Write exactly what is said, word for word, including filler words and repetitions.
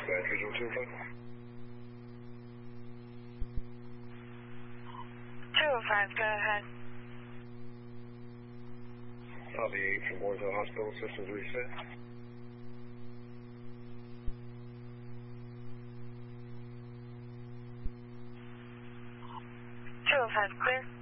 dispatch, visual two oh five. two oh five, go ahead. Copy eight from Warrenville Hospital, systems reset. two oh five, clear.